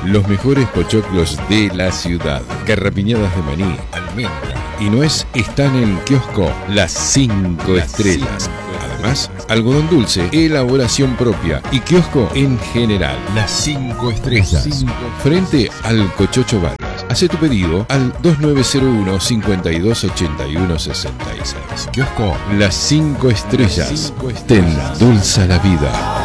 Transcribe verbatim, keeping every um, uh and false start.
Los mejores pochoclos de la ciudad. Garrapiñadas de maní, almendra y nuez están en Kiosco Las cinco Estrellas. Además, algodón dulce, elaboración propia y kiosco en general. Las cinco Estrellas. Frente al Cochocho Vargas. Hace tu pedido al dos nueve cero uno, cinco dos ocho uno seis seis. Kiosco Las cinco Estrellas. Te endulza la vida.